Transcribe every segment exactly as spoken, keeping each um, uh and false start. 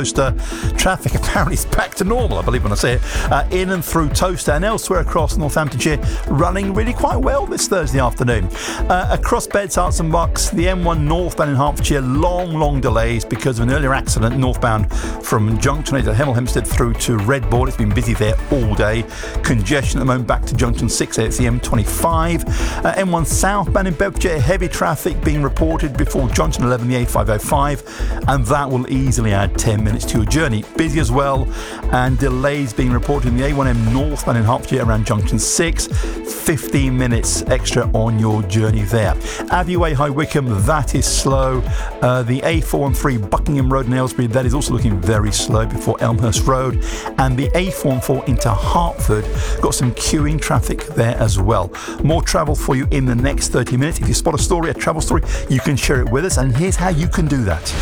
Towcester. Traffic apparently is back to normal, I believe when I say it, uh, in and through Towcester and elsewhere across Northamptonshire, running really quite well this Thursday afternoon. Uh, across Beds, Herts and Bucks, the M one northbound in Hertfordshire, long, long delays because of an earlier accident northbound from Junction eight at Hemel Hempstead through to Redbourne. It's been busy there all day. Congestion at the moment back to Junction six A, it's the M twenty-five. Uh, M one southbound in Bedfordshire, heavy traffic being reported before Junction eleven, the A five oh five, and that will easily add ten minutes to your journey. Busy as well, and delays being reported in the A one M northbound in Hertfordshire around Junction six. fifteen minutes extra on your journey there. Abbey Way, High Wycombe, that is slow. Uh, the A four one three Buckingham Road in Aylesbury, that is also looking very slow before Elmhurst Road. And the A four one four into Hertford, got some queuing traffic there as well. More travel for you in the next thirty minutes. If you spot a story, a travel story, you can share it with us, and here's how you can do that.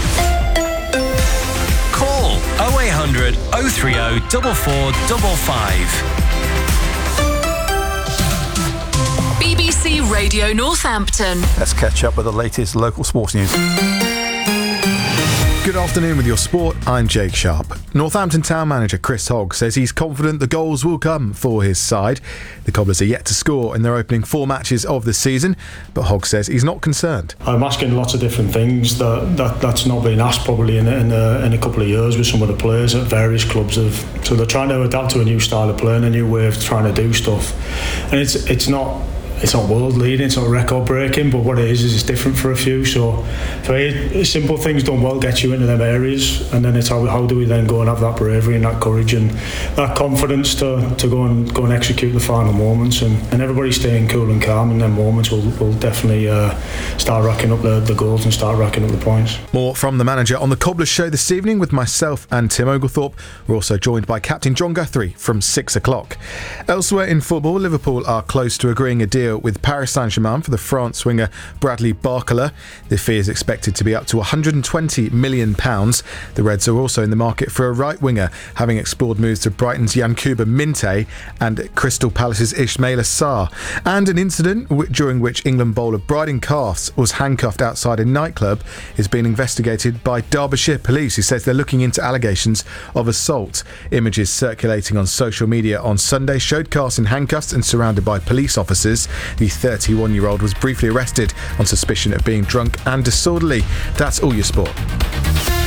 Call oh eight hundred, oh three oh, four four five five. B B C Radio Northampton. Let's catch up with the latest local sports news. Good afternoon with your sport, I'm Jake Sharp. Northampton Town manager Chris Hogg says he's confident the goals will come for his side. The Cobblers are yet to score in their opening four matches of the season, but Hogg says he's not concerned. I'm asking lots of different things that, that that's not been asked probably in, in, a, in a couple of years with some of the players at various clubs. Of, so they're trying to adapt to a new style of play and a new way of trying to do stuff. And it's it's not... It's not world leading, it's not record breaking, but what it is is it's different for a few. So, so simple things done well get you into them areas, and then it's how, how do we then go and have that bravery and that courage and that confidence to, to go and go and execute the final moments, and, and everybody staying cool and calm in them moments will will definitely uh, start racking up the, the goals and start racking up the points. More from the manager on the Cobblers show this evening with myself and Tim Oglethorpe. We're also joined by Captain John Guthrie from six o'clock. Elsewhere in football, Liverpool are close to agreeing a deal with Paris Saint-Germain for the France winger Bradley Barcola. The fee is expected to be up to one hundred twenty million pounds. The Reds are also in the market for a right winger, having explored moves to Brighton's Yankuba Minte and Crystal Palace's Ismaila Sarr. And an incident w- during which England bowler Bryden Casth was handcuffed outside a nightclub is being investigated by Derbyshire Police, who says they're looking into allegations of assault. Images circulating on social media on Sunday showed Casth in handcuffs and surrounded by police officers. The thirty-one-year-old was briefly arrested on suspicion of being drunk and disorderly. That's all your sport.